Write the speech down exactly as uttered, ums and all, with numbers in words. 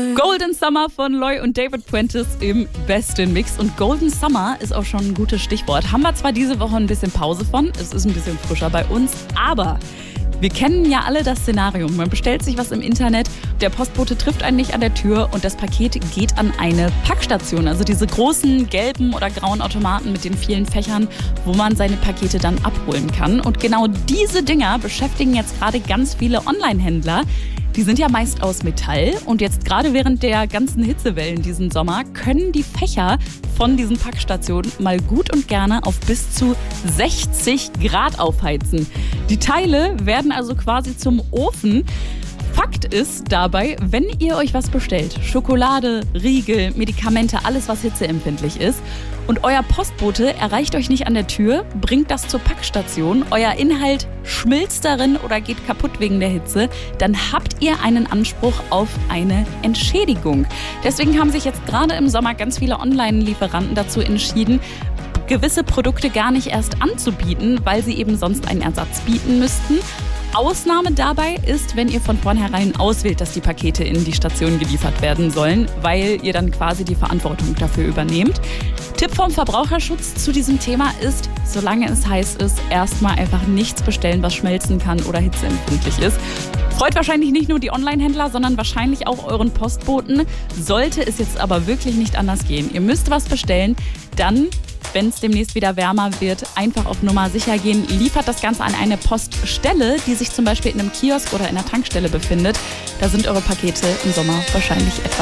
Golden Summer von Loy und David Puentes im besten Mix. Und Golden Summer ist auch schon ein gutes Stichwort. Haben wir zwar diese Woche ein bisschen Pause von, es ist ein bisschen frischer bei uns, aber wir kennen ja alle das Szenario. Man bestellt sich was im Internet, der Postbote trifft einen nicht an der Tür und das Paket geht an eine Packstation. Also diese großen gelben oder grauen Automaten mit den vielen Fächern, wo man seine Pakete dann abholen kann. Und genau diese Dinger beschäftigen jetzt gerade ganz viele Online-Händler. Die sind ja meist aus Metall und jetzt gerade während der ganzen Hitzewellen diesen Sommer können die Fächer von diesen Packstationen mal gut und gerne auf bis zu sechzig Grad aufheizen. Die Teile werden also quasi zum Ofen. Fakt ist dabei, wenn ihr euch was bestellt, Schokolade, Riegel, Medikamente, alles was hitzeempfindlich ist und euer Postbote erreicht euch nicht an der Tür, bringt das zur Packstation, euer Inhalt schmilzt darin oder geht kaputt wegen der Hitze, dann habt ihr einen Anspruch auf eine Entschädigung. Deswegen haben sich jetzt gerade im Sommer ganz viele Online-Lieferanten dazu entschieden, gewisse Produkte gar nicht erst anzubieten, weil sie eben sonst einen Ersatz bieten müssten. Ausnahme dabei ist, wenn ihr von vornherein auswählt, dass die Pakete in die Station geliefert werden sollen, weil ihr dann quasi die Verantwortung dafür übernehmt. Tipp vom Verbraucherschutz zu diesem Thema ist, solange es heiß ist, erstmal einfach nichts bestellen, was schmelzen kann oder hitzeempfindlich ist. Freut wahrscheinlich nicht nur die Online-Händler, sondern wahrscheinlich auch euren Postboten. Sollte es jetzt aber wirklich nicht anders gehen, ihr müsst was bestellen, dann, wenn es demnächst wieder wärmer wird, einfach auf Nummer sicher gehen. Liefert das Ganze an eine Poststelle, die sich zum Beispiel in einem Kiosk oder in einer Tankstelle befindet. Da sind eure Pakete im Sommer wahrscheinlich etwas